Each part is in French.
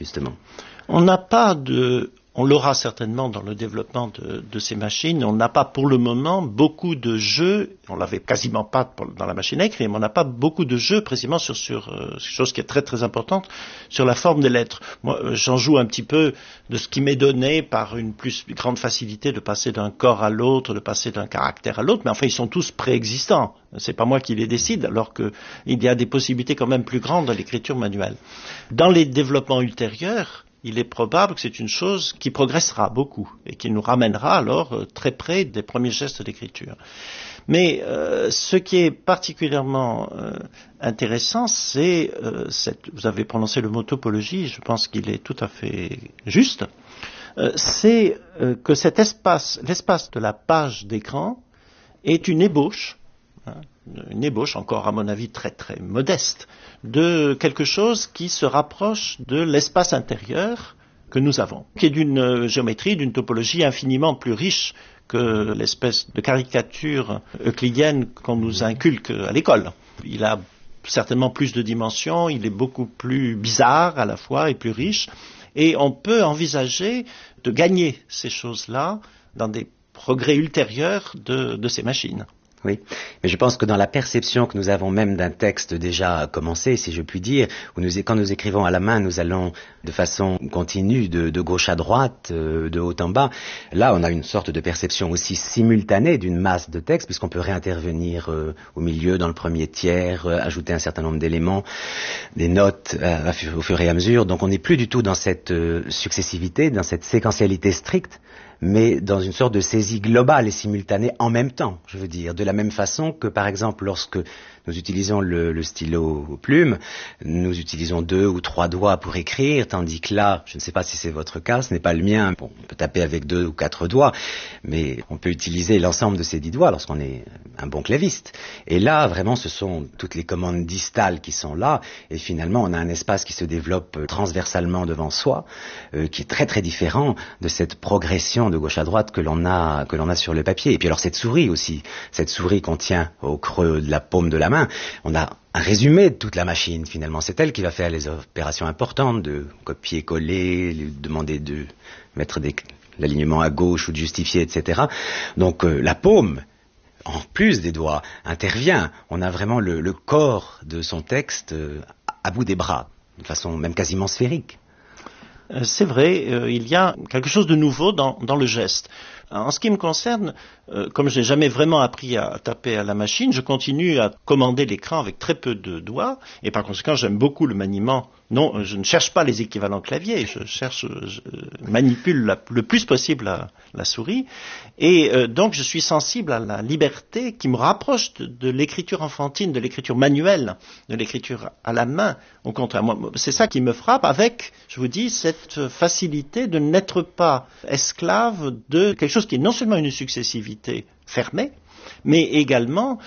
justement? On l'aura certainement dans le développement de ces machines. On n'a pas pour le moment beaucoup de jeux, on l'avait quasiment pas dans la machine à écrire, mais on n'a pas beaucoup de jeux précisément sur chose qui est très très importante, sur la forme des lettres. Moi, j'en joue un petit peu de ce qui m'est donné par une plus grande facilité de passer d'un corps à l'autre, de passer d'un caractère à l'autre, mais enfin ils sont tous préexistants. C'est pas moi qui les décide, alors qu'il y a des possibilités quand même plus grandes dans l'écriture manuelle. Dans les développements ultérieurs, il est probable que c'est une chose qui progressera beaucoup et qui nous ramènera alors très près des premiers gestes d'écriture. Mais ce qui est particulièrement intéressant, c'est vous avez prononcé le mot topologie, je pense qu'il est tout à fait juste, c'est que cet l'espace de la page d'écran est une ébauche encore à mon avis très très modeste, de quelque chose qui se rapproche de l'espace intérieur que nous avons, qui est d'une géométrie, d'une topologie infiniment plus riche que l'espèce de caricature euclidienne qu'on nous inculque à l'école. Il a certainement plus de dimensions, il est beaucoup plus bizarre à la fois et plus riche, et on peut envisager de gagner ces choses-là dans des progrès ultérieurs de ces machines. Oui, mais je pense que dans la perception que nous avons même d'un texte déjà commencé, si je puis dire, où quand nous écrivons à la main, nous allons de façon continue, de gauche à droite, de haut en bas. Là, on a une sorte de perception aussi simultanée d'une masse de texte, puisqu'on peut réintervenir au milieu, dans le premier tiers, ajouter un certain nombre d'éléments, des notes au fur et à mesure. Donc on n'est plus du tout dans cette successivité, dans cette séquentialité stricte, mais dans une sorte de saisie globale et simultanée en même temps, je veux dire. De la même façon que, par exemple, lorsque nous utilisons le stylo plume, nous utilisons 2 ou 3 doigts pour écrire, tandis que là, je ne sais pas si c'est votre cas, ce n'est pas le mien, bon, on peut taper avec 2 ou 4 doigts, mais on peut utiliser l'ensemble de ces 10 doigts lorsqu'on est un bon claviste. Et là, vraiment, ce sont toutes les commandes distales qui sont là, et finalement, on a un espace qui se développe transversalement devant soi, qui est très très différent de cette progression de gauche à droite que l'on a sur le papier. Et puis alors cette souris aussi, cette souris qu'on tient au creux de la paume de la main, on a un résumé de toute la machine finalement. C'est elle qui va faire les opérations importantes de copier-coller, demander de mettre l'alignement à gauche ou de justifier, etc. Donc la paume, en plus des doigts, intervient. On a vraiment le corps de son texte à bout des bras, de façon même quasiment sphérique. C'est vrai, il y a quelque chose de nouveau dans le geste. En ce qui me concerne, comme je n'ai jamais vraiment appris à taper à la machine, je continue à commander l'écran avec très peu de doigts, et par conséquent j'aime beaucoup le maniement. Non, je ne cherche pas les équivalents clavier, je manipule le plus possible la souris, et donc je suis sensible à la liberté qui me rapproche de l'écriture enfantine, de l'écriture manuelle, de l'écriture à la main. Au contraire, moi, c'est ça qui me frappe avec, je vous dis, cette facilité de n'être pas esclave de quelque chose qui est non seulement une successivité fermée, mais également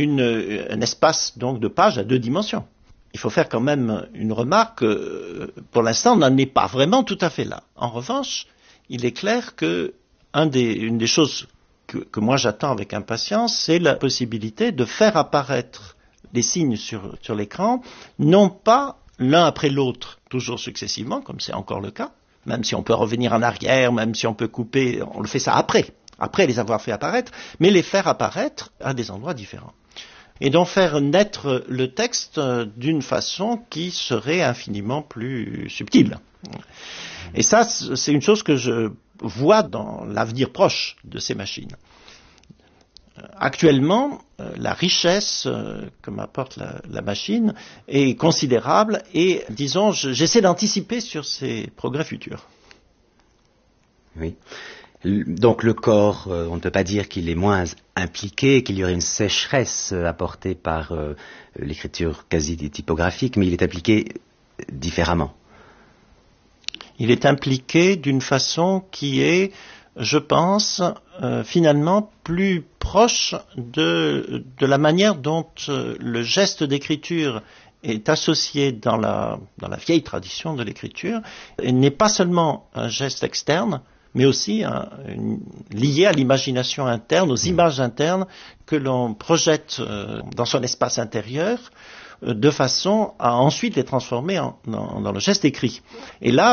un espace donc de pages à 2 dimensions. Il faut faire quand même une remarque, pour l'instant on n'en est pas vraiment tout à fait là. En revanche, il est clair que une des choses que moi j'attends avec impatience, c'est la possibilité de faire apparaître les signes sur l'écran, non pas l'un après l'autre, toujours successivement, comme c'est encore le cas, même si on peut revenir en arrière, même si on peut couper, on le fait ça après les avoir fait apparaître, mais les faire apparaître à des endroits différents. Et donc faire naître le texte d'une façon qui serait infiniment plus subtile. Et ça, c'est une chose que je vois dans l'avenir proche de ces machines. Actuellement, la richesse que m'apporte la machine est considérable et, disons, j'essaie d'anticiper sur ces progrès futurs. Oui. Donc le corps, on ne peut pas dire qu'il est moins impliqué, qu'il y aurait une sécheresse apportée par l'écriture quasi typographique, mais il est impliqué différemment. Il est impliqué d'une façon qui est, je pense, finalement plus proche de la manière dont le geste d'écriture est associé dans la vieille tradition de l'écriture, et n'est pas seulement un geste externe, mais aussi lié à l'imagination interne, aux images internes que l'on projette dans son espace intérieur, de façon à ensuite les transformer dans le geste écrit. Et là,